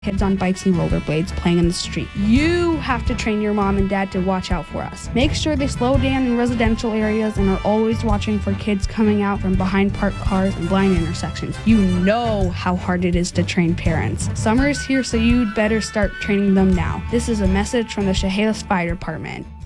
kids on bikes and rollerblades playing in the street. You have to train your mom and dad to watch out for us. Make sure they slow down in residential areas and are always watching for kids coming out from behind parked cars and blind intersections. You know how hard it is to train parents. Summer is here, so you'd better start training them now. This is a message from the Chehalis Fire Department.